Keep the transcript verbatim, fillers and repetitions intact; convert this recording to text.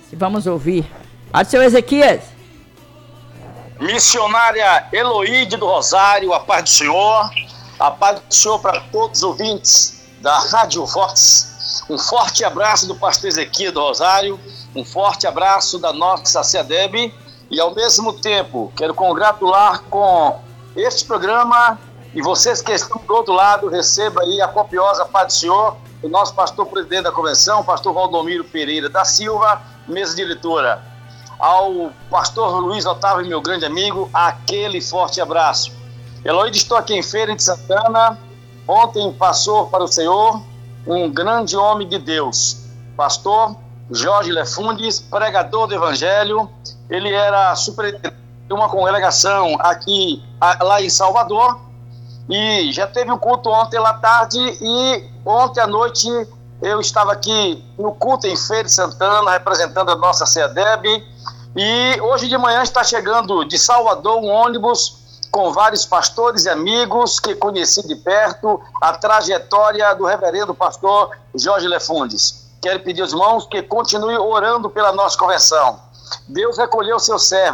Vamos ouvir. A seu Ezequias. Missionária Eloíde do Rosário, a paz do Senhor. A paz do Senhor para todos os ouvintes da Rádio Vox. Um forte abraço do pastor Ezequias do Rosário. Um forte abraço da nossa C E D E B. E ao mesmo tempo, quero congratular com este programa. E vocês que estão do outro lado, receba aí a copiosa paz do Senhor do nosso pastor presidente da convenção, pastor Valdomiro Pereira da Silva, mesa diretora. Ao pastor Luiz Otávio, meu grande amigo, aquele forte abraço. Eloíde, estou aqui em Feira de Santana. Ontem passou para o Senhor um grande homem de Deus, pastor Jorge Lefundes, pregador do Evangelho. Ele era superintendente de uma congregação aqui, lá em Salvador, e já teve um culto ontem lá tarde, e ontem à noite eu estava aqui no culto em Feira de Santana, representando a nossa C E D E B, e hoje de manhã está chegando de Salvador um ônibus com vários pastores e amigos que conheci de perto a trajetória do reverendo pastor Jorge Lefundes. Quero pedir aos irmãos que continuem orando pela nossa convenção. Deus recolheu seu servo.